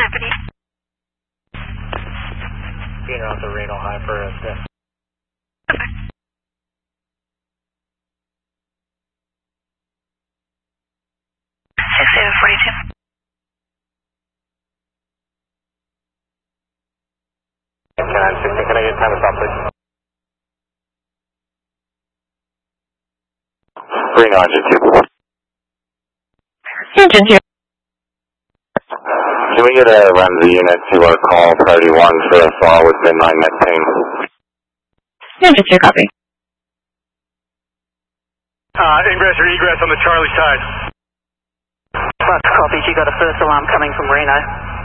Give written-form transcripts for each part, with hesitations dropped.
happening? Being out the Reno High for a step. Okay. 6042. Can I get time to stop, please? Reno Engine 2. Engine 2. Can we get a Ramsey unit to call priority 1 for a thaw with midnight neck pain? Engine 2, copy. Ingress or egress on the Charlie side. Fox copies, you got a first alarm coming from Reno.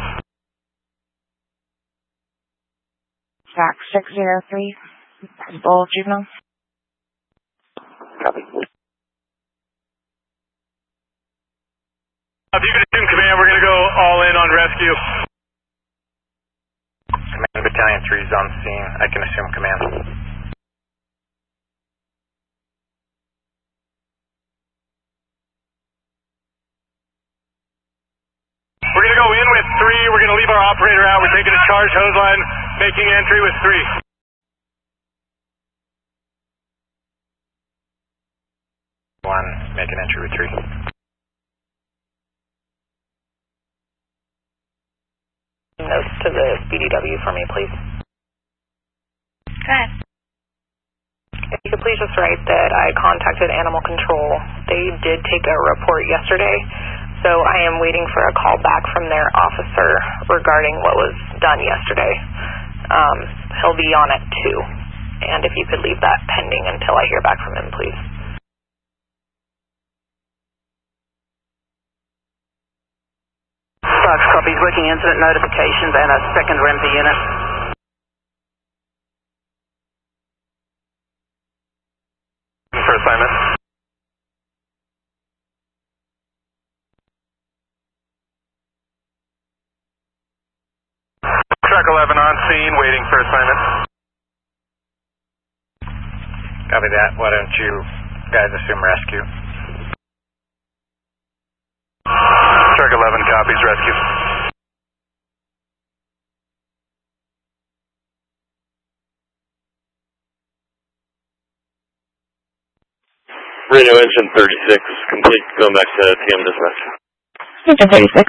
Track 603, Bull Juvenile. Copy. If you can assume command, we're going to go all in on rescue. Command Battalion 3 is on scene. I can assume command. We're going to go in with 3. We're going to leave our operator out. We're taking a charge hose line, making entry with 3. 1, make an entry with 3. Notes to the BDW for me, please. Go ahead. If you could please just write that I contacted Animal Control. They did take a report yesterday, so I am waiting for a call back from their officer regarding what was done yesterday. He'll be on at 2, and if you could leave that pending until I hear back from him, please. Fox copies, working incident notifications and a second Ramsey unit. For assignment. Track 11 on scene, waiting for assignment. Copy that. Why don't you guys assume rescue? Track 11 copies, rescue. Reno Engine 36, complete, going back to TM dispatch. Engine 36.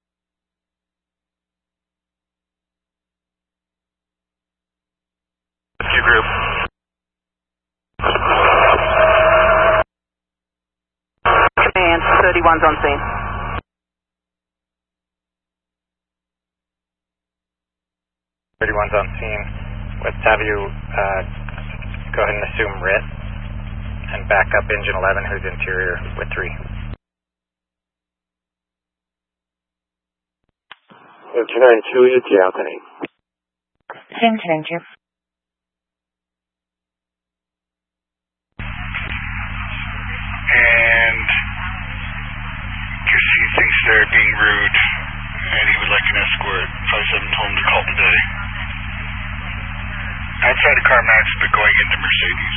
Rescue group. Command, 31's on scene. 31's on scene. Let's have you go ahead and assume RIT and back up engine 11, who's interior, with 3. 292 is Japanese. Same change. And because he thinks they're being rude and he would like an escort. 57 told him to call today. Outside of CarMax, but going into Mercedes.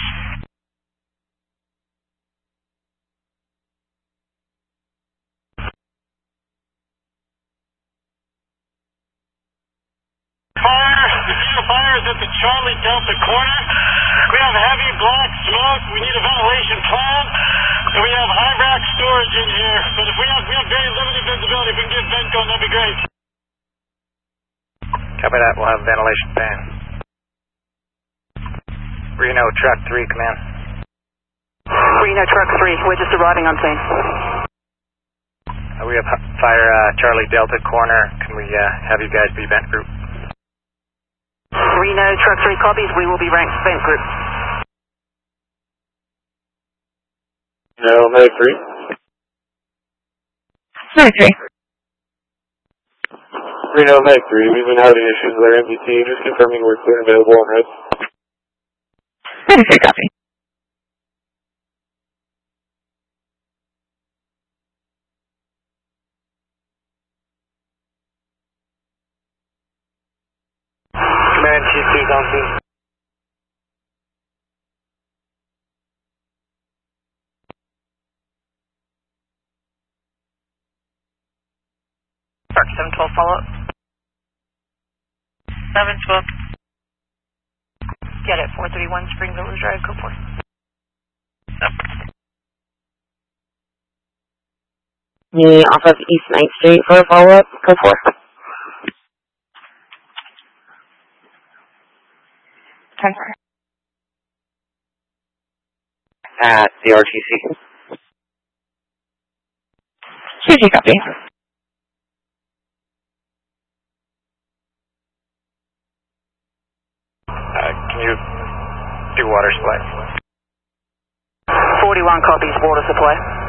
Fire is at the Charlie Delta corner. We have heavy black smoke. We need a ventilation plan. And we have high rack storage in here. But if we have very limited visibility, if we can get vent going, that'd be great. Copy that. We'll have ventilation fan. Reno Truck 3, command. Reno Truck 3, we're just arriving on scene. We have fire Charlie Delta corner. Can we have you guys be vent group? Reno Truck 3 copies, we will be ranked vent group. No, Medic 3. Medic 3. Reno Medic 3, we've been having issues with our MPT, just confirming we're clear and available on roads. Medic 3, copy. Command Chief 2's on scene. Park 712 follow up. 7 spoke. Get it, 431 Spring Village Drive, code 4. Me off of East 9th Street for a follow-up, code 4. 10-4. At the RTC. CG copy. Can you do water supply? 41 copies, water supply.